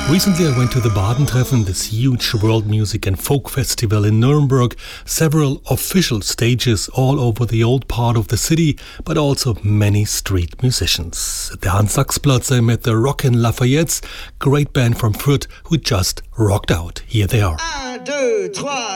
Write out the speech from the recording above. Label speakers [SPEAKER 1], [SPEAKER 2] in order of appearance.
[SPEAKER 1] Recently I went to the Badentreffen, this huge world music and folk festival in Nuremberg. Several official stages all over the old part of the city, but also many street musicians. At the Hans-Sachs-Platz I met the Rockin' Lafayettes, great band from Fürth who just rocked out. Here they are.
[SPEAKER 2] 1, 2, 3...